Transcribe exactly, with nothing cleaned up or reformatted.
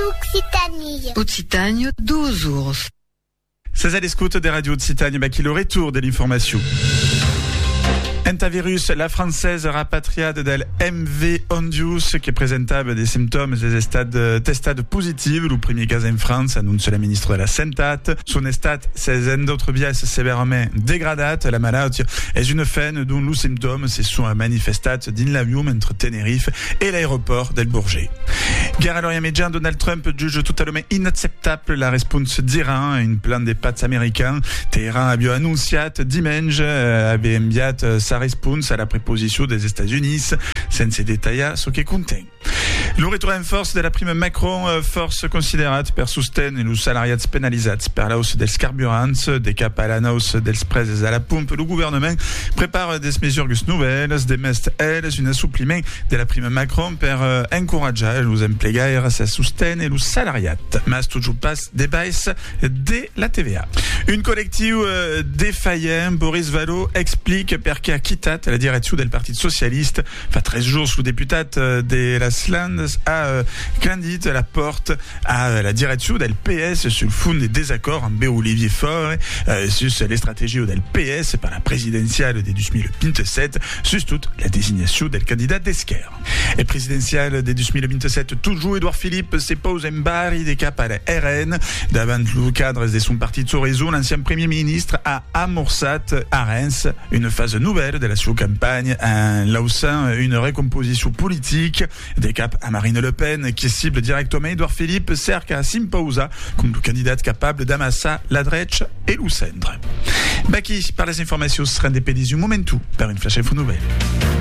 Occitanie. Occitanie, douze ours. C'est à l'écoute des radios de Occitanie, bah, qui le retour de l'information. Entavirus, la française rapatriade del M V Ondius, qui est présentable des symptômes des stades testades positives, le premier cas en France, annonce la ministre de la Santé. Son état s'est d'autres biais sévèrement dégradé. La maladie est une faine dont les symptômes se sont manifestés dans l'avion entre Tenerife et l'aéroport del Bourget. Guerre à l'Orient Médian, Donald Trump juge totalement inacceptable la réponse d'Iran à une plan des pâtes américains. Téhéran a bien annoncé dimanche avait envié sa réponse à la préposition des États-Unis, sans se détailler ce qui contient. Le retour en force de la prime Macron, force considérate per sostenere los salariats penalitzats per la hausse dels carburants, de cap à la hausse dels preus à la pompe. Le gouvernement prépare des mesures nouvelles, des mestres, elles, un assoupliment de la prime Macron per encourager los emplegaires à soutenir los salariats. Mas toujours pas des baisses de la T V A. Une collective défaillant, Boris Vallaud explique perché a quittat la direction del Parti Socialiste. Fa treize jours sous députat de la Landes a euh, candit la porte à la direction del P S sur le fond des désaccords en Olivier Faure euh, sur les stratégies del P S par la présidentielle de deux mille vingt-sept, sur toute la désignation del candidat d'Esquerre. Et présidentielle de deux mille vingt-sept, toujours Édouard Philippe se pose en barre des cap à la R N. Davant le cadre de son parti de réseau, l'ancien premier ministre a amorcé à Reims une phase nouvelle de la sous campagne en lançant une recomposition politique des cap à Marine Le Pen, qui cible directement Édouard Philippe, cerca à s'imposa comme le candidat capable d'amasser la droite et le centre. Baki, par les informations, sera des pédis du momentum par une flash info nouvelle.